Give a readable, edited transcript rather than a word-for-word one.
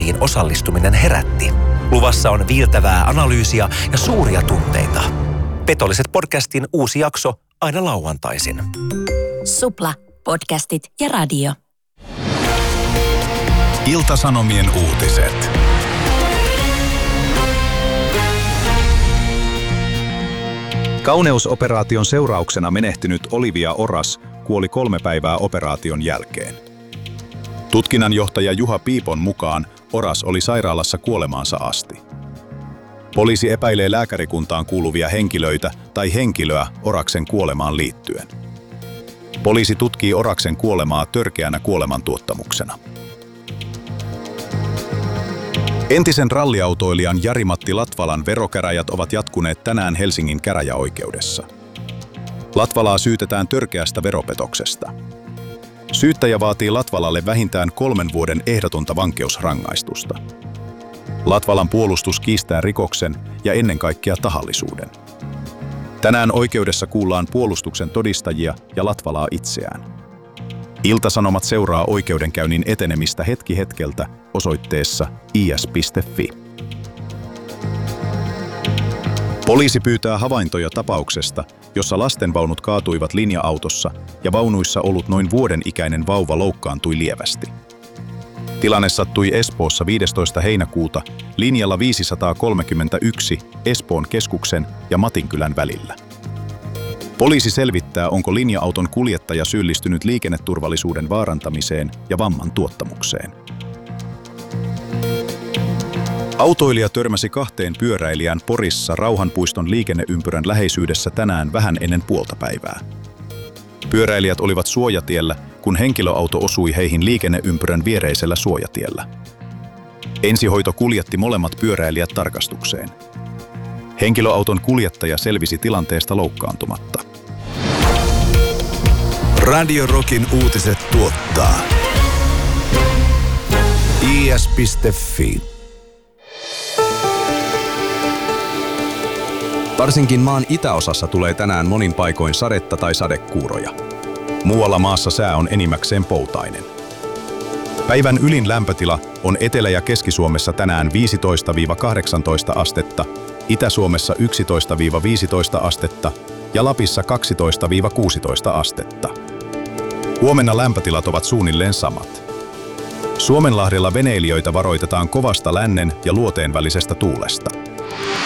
osallistuminen herätti. Luvassa on viiltävää analyysiä ja suuria tunteita. Petolliset podcastin uusi jakso aina lauantaisin. Supla, podcastit ja radio. Ilta-Sanomien uutiset. Kauneusoperaation seurauksena menehtynyt Olivia Oras kuoli 3 päivää operaation jälkeen. Tutkinnanjohtaja Juha Piipon mukaan Oras oli sairaalassa kuolemaansa asti. Poliisi epäilee lääkärikuntaan kuuluvia henkilöitä tai henkilöä Oraksen kuolemaan liittyen. Poliisi tutkii Oraksen kuolemaa törkeänä kuolemantuottamuksena. Entisen ralliautoilijan Jari-Matti Latvalan verokäräjät ovat jatkuneet tänään Helsingin käräjäoikeudessa. Latvalaa syytetään törkeästä veropetoksesta. Syyttäjä vaatii Latvalalle vähintään 3 vuoden ehdotonta vankeusrangaistusta. Latvalan puolustus kiistää rikoksen ja ennen kaikkea tahallisuuden. Tänään oikeudessa kuullaan puolustuksen todistajia ja Latvalaa itseään. Ilta-Sanomat seuraa oikeudenkäynnin etenemistä hetki hetkeltä osoitteessa is.fi. Poliisi pyytää havaintoja tapauksesta, jossa lastenvaunut kaatuivat linja-autossa ja vaunuissa ollut noin vuoden ikäinen vauva loukkaantui lievästi. Tilanne sattui Espoossa 15. heinäkuuta linjalla 531 Espoon keskuksen ja Matinkylän välillä. Poliisi selvittää, onko linja-auton kuljettaja syyllistynyt liikenneturvallisuuden vaarantamiseen ja vamman tuottamukseen. Autoilija törmäsi 2 pyöräilijään Porissa Rauhanpuiston liikenneympyrän läheisyydessä tänään vähän ennen puoltapäivää. Pyöräilijät olivat suojatiellä, kun henkilöauto osui heihin liikenneympyrän viereisellä suojatiellä. Ensihoito kuljetti molemmat pyöräilijät tarkastukseen. Henkilöauton kuljettaja selvisi tilanteesta loukkaantumatta. Radio Rockin uutiset tuottaa is.fi. Varsinkin maan itäosassa tulee tänään monin paikoin sadetta tai sadekuuroja. Muualla maassa sää on enimmäkseen poutainen. Päivän ylin lämpötila on Etelä- ja Keski-Suomessa tänään 15-18 astetta, Itä-Suomessa 11-15 astetta ja Lapissa 12-16 astetta. Huomenna lämpötilat ovat suunnilleen samat. Suomenlahdella veneilijöitä varoitetaan kovasta lännen ja luoteen välisestä tuulesta.